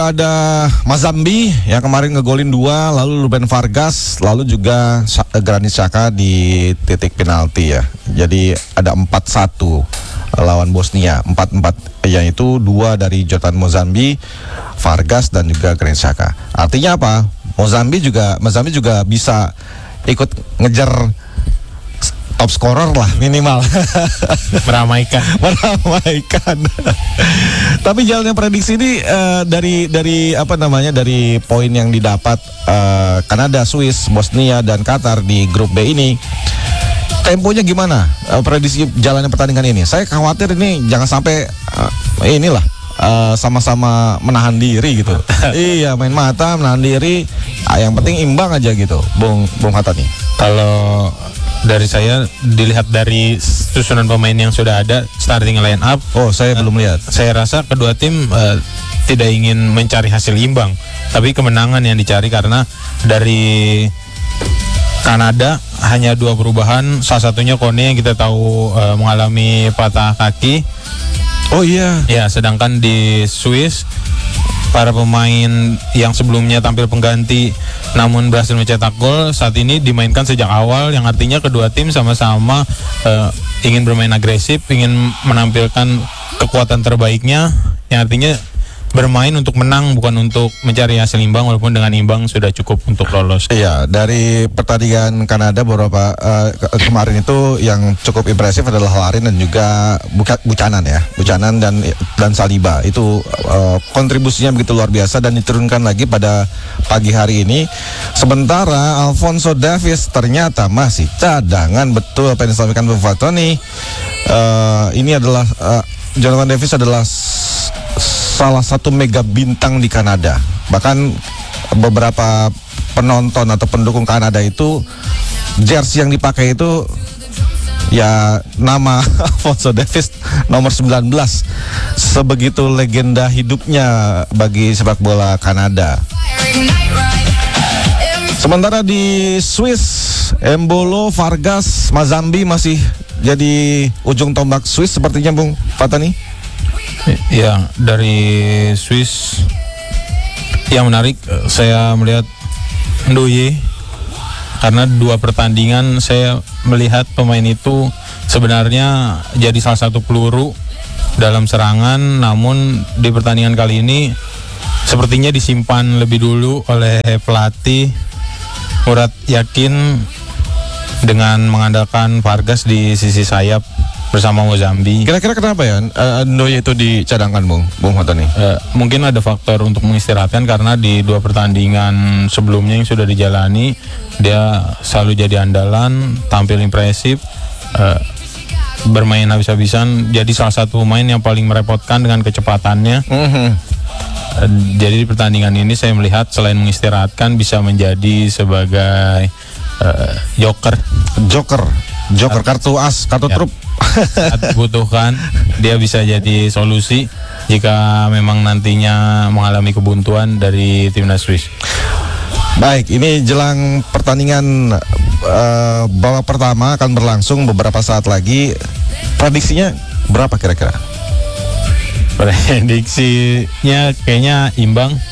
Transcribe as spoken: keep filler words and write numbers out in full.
Ada Mazambi yang kemarin ngegolin dua, lalu Ruben Vargas, lalu juga Granit Xhaka di titik penalti ya. Jadi ada empat satu lawan Bosnia, empat empat, yaitu dua dari Zoltan Mozambi, Vargas dan juga Granit Xhaka. Artinya apa? Mozambi juga Mozambi juga bisa ikut ngejar top scorer lah minimal. Meramaikan meramaikan tapi jalannya prediksi ini uh, dari dari apa namanya dari poin yang didapat uh, Kanada, Swiss, Bosnia dan Qatar di grup B ini, temponya gimana uh, prediksi jalannya pertandingan ini? Saya khawatir ini jangan sampai uh, inilah uh, sama-sama menahan diri gitu. Iya, main mata, menahan diri, uh, yang penting imbang aja gitu, Bung Bung Hatta nih. Kalau dari saya dilihat dari susunan pemain yang sudah ada, starting line up. Oh, saya uh, belum lihat. Saya rasa kedua tim uh, tidak ingin mencari hasil imbang, tapi kemenangan yang dicari, karena dari Kanada hanya dua perubahan, salah satunya Kone yang kita tahu uh, mengalami patah kaki. Oh iya. Ya, sedangkan di Swiss para pemain yang sebelumnya tampil pengganti namun berhasil mencetak gol saat ini dimainkan sejak awal, yang artinya kedua tim sama-sama uh, ingin bermain agresif, ingin menampilkan kekuatan terbaiknya, yang artinya bermain untuk menang bukan untuk mencari hasil imbang, walaupun dengan imbang sudah cukup untuk lolos. Iya, dari pertandingan Kanada beberapa uh, ke kemarin itu yang cukup impresif adalah Larin dan juga Buka, Buchanan ya, Buchanan dan dan Saliba itu uh, kontribusinya begitu luar biasa dan diturunkan lagi pada pagi hari ini. Sementara Alphonso Davies ternyata masih cadangan, betul apa yang disampaikan Bung Fatoni. Uh, ini adalah uh, Jonathan Davies adalah salah satu mega bintang di Kanada. Bahkan beberapa penonton atau pendukung Kanada itu jersey yang dipakai itu ya nama Alphonso Davies nomor sembilan belas. Sebegitu legenda hidupnya bagi sepak bola Kanada. Sementara di Swiss, Embolo, Vargas, Mazambi masih jadi ujung tombak Swiss sepertinya, Bung Fatani. Ya, dari Swiss yang menarik saya melihat Ndoye, karena dua pertandingan saya melihat pemain itu sebenarnya jadi salah satu peluru dalam serangan, namun di pertandingan kali ini sepertinya disimpan lebih dulu oleh pelatih. Murad yakin dengan mengandalkan Vargas di sisi sayap bersama Mozambi. Kira-kira kenapa ya uh, Ndoye itu dicadangkan, Bung Bung Fatoni? Uh, mungkin ada faktor untuk mengistirahatkan, karena di dua pertandingan sebelumnya yang sudah dijalani dia selalu jadi andalan, tampil impresif, uh, bermain habis-habisan, jadi salah satu pemain yang paling merepotkan dengan kecepatannya. Mm-hmm. uh, Jadi di pertandingan ini saya melihat selain mengistirahatkan bisa menjadi sebagai uh, joker, joker, joker kartu as, kartu ya. Trup. Saat dibutuhkan dia bisa jadi solusi jika memang nantinya mengalami kebuntuan dari timnas Swiss. Baik, ini jelang pertandingan uh, babak pertama akan berlangsung beberapa saat lagi. Prediksinya berapa kira-kira? Prediksinya kayaknya imbang.